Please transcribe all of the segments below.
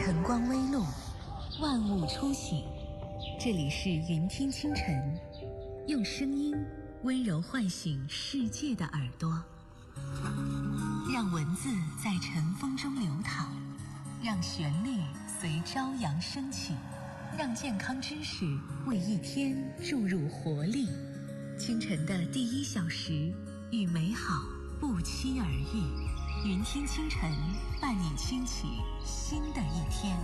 晨光微露，万物初醒。这里是云听清晨，用声音温柔唤醒世界的耳朵，让文字在晨风中流淌，让旋律随朝阳升起，让健康知识为一天注入活力。清晨的第1小时，与美好不期而遇。云听清晨，伴你轻启新的一天。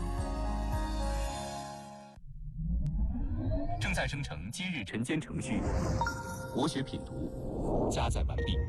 正在生成今日晨间程序，国学品读加载完毕。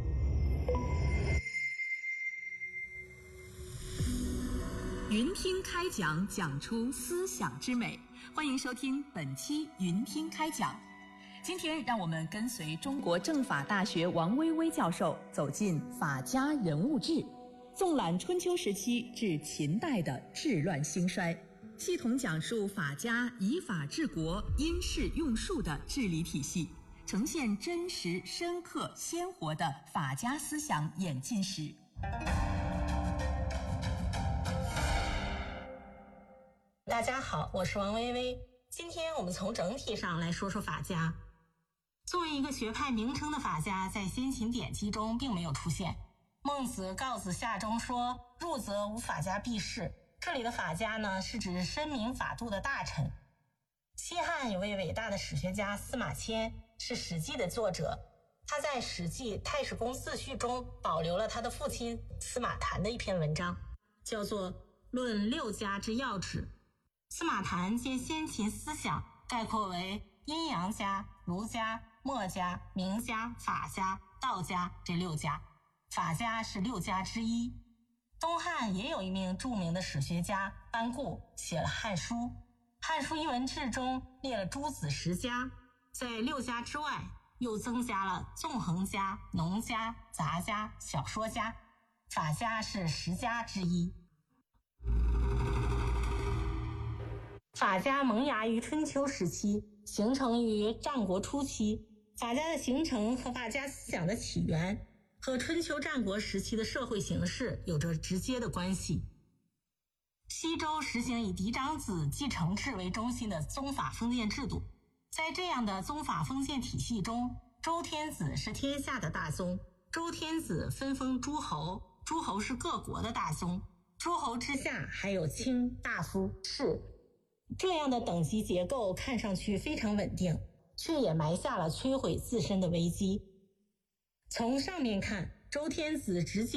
云听开讲，讲出思想之美。欢迎收听本期云听开讲。今天让我们跟随中国政法大学王薇薇教授走进法家人物志，纵览春秋时期至秦代的治乱兴衰，系统讲述法家以法治国、因势用术的治理体系，呈现真实、深刻、鲜活的法家思想演进史。 大家好，我是王薇薇。今天我们从整体上来说说法家。作为一个学派名称的法家，在先秦典籍中并没有出现。孟子告子下中说：“入则无法家必士。”这里的法家呢，是指深明法度的大臣。西汉有位伟大的史学家司马迁，是《史记》的作者。他在《史记·太史公自序》中保留了他的父亲司马谈的一篇文章，叫做《论六家之要旨》。司马谈将先秦思想概括为阴阳家、儒家、墨家、名家、法家、道家这6家，法家是6家之一。东汉也有一名著名的史学家班固写了《汉书》，《汉书》一文志中列了诸子10家，在6家之外又增加了纵横家、农家、杂家、小说家，法家是10家之一。法家萌芽于春秋时期，形成于战国初期。法家的形成和法家思想的起源和春秋战国时期的社会形势有着直接的关系。西周实行以嫡长子继承制为中心的宗法封建制度，在这样的宗法封建体系中，周天子是天下的大宗，周天子分封诸侯，诸侯是各国的大宗，诸侯之下还有卿、大夫、士。这样的等级结构看上去非常稳定，却也埋下了摧毁自身的危机。从上面看，周天子直接